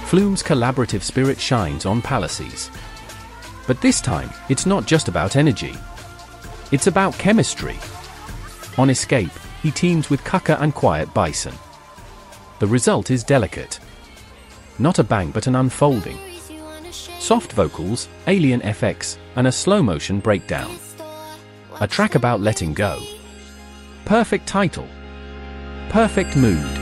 Flume's collaborative spirit shines on Palaces. But this time, it's not just about energy. It's about chemistry. On Escape, he teams with Cucker and Quiet Bison. The result is delicate. Not a bang but an unfolding. Soft vocals, alien FX, and a slow-motion breakdown. A track about letting go. Perfect title. Perfect mood.